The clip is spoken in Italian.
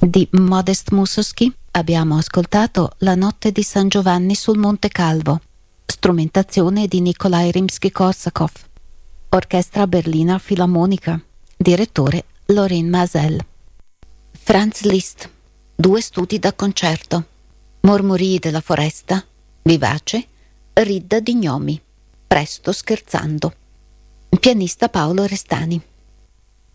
Di Modest Mussorgsky abbiamo ascoltato La notte di San Giovanni sul Monte Calvo, strumentazione di Nikolai Rimsky-Korsakov, orchestra Berliner Filarmonica, direttore Lorin Maazel. Franz Liszt, 2 studi da concerto, Mormorii della foresta, vivace, ridda di gnomi, presto scherzando. Pianista Paolo Restani.